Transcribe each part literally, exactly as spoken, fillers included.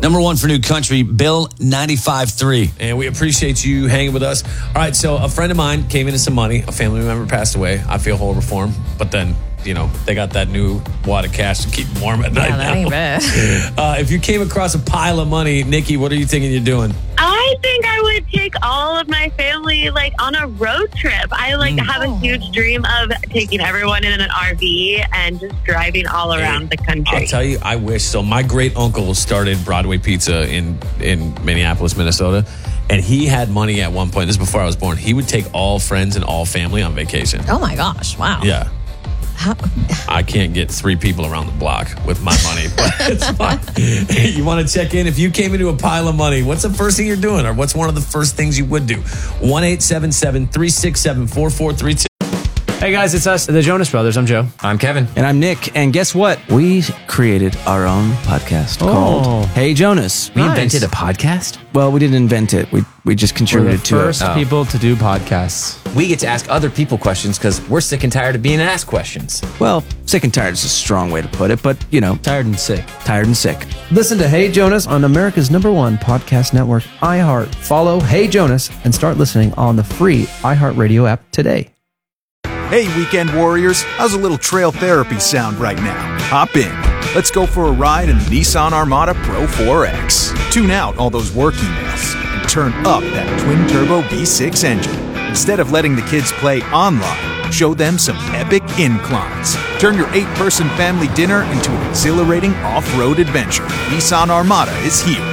Number one for new country, Bill ninety-five three. And we appreciate you hanging with us. All right, so a friend of mine came into some money. A family member passed away. I feel horrible for him. But then, you know, they got that new wad of cash to keep them warm at night. Yeah, that now. ain't bad. Uh, if you came across a pile of money, Nikki, what are you thinking you're doing? I think I would take all of my family like on a road trip. I like Mm. have a huge dream of taking everyone in an R V and just driving all around the country. I'll tell you, I wish. So my great uncle started Broadway Pizza in, in Minneapolis, Minnesota. And he had money at one point. This is before I was born. He would take all friends and all family on vacation. Oh my gosh! Wow. Yeah. How, I can't get three people around the block with my money, but it's fine. You want to check in? If you came into a pile of money, what's the first thing you're doing? Or what's one of the first things you would do? one eight seven seven, three six seven, four four three two. Hey guys, it's us, the Jonas Brothers. I'm Joe. I'm Kevin. And I'm Nick. And guess what? We created our own podcast Oh. called Hey Jonas. We Nice. invented a podcast? Well, we didn't invent it. We we just We're the contributed to first it. Oh. people to do podcasts. We get to ask other people questions because we're sick and tired of being asked questions. Well, sick and tired is a strong way to put it, but, you know, Tired and sick. tired and sick. Listen to Hey Jonas on America's number one podcast network, iHeart. Follow Hey Jonas and start listening on the free iHeartRadio app today. Hey, weekend warriors, how's a little trail therapy sound right now? Hop in. Let's go for a ride in the Nissan Armada Pro four X. Tune out all those work emails and turn up that twin-turbo V six engine. Instead of letting the kids play online, show them some epic inclines. Turn your eight-person family dinner into an exhilarating off-road adventure. Nissan Armada is here.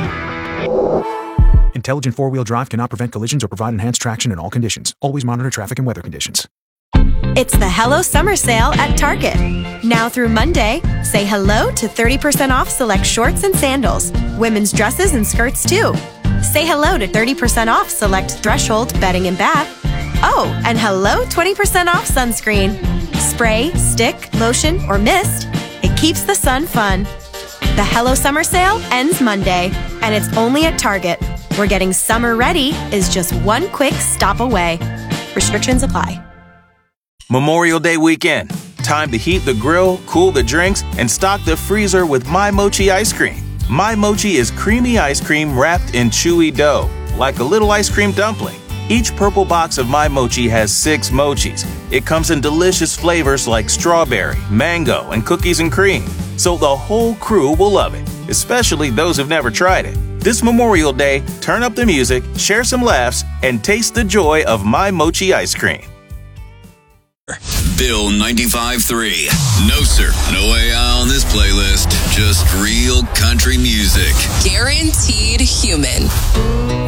Intelligent four-wheel drive cannot prevent collisions or provide enhanced traction in all conditions. Always monitor traffic and weather conditions. It's the Hello Summer Sale at Target. Now through Monday, say hello to thirty percent off select shorts and sandals, women's dresses and skirts too. Say hello to thirty percent off select Threshold bedding and bath. Oh, and hello twenty percent off sunscreen. Spray, stick, lotion, or mist. It keeps the sun fun. The Hello Summer Sale ends Monday, and it's only at Target, where getting summer ready is just one quick stop away. Restrictions apply. Memorial Day weekend. Time to heat the grill, cool the drinks, and stock the freezer with My Mochi ice cream. My Mochi is creamy ice cream wrapped in chewy dough, like a little ice cream dumpling. Each purple box of My Mochi has six mochis. It comes in delicious flavors like strawberry, mango, and cookies and cream. So the whole crew will love it, especially those who've never tried it. This Memorial Day, turn up the music, share some laughs, and taste the joy of My Mochi ice cream. Bill ninety-five three. No, sir. No A I on this playlist. Just real country music. Guaranteed human.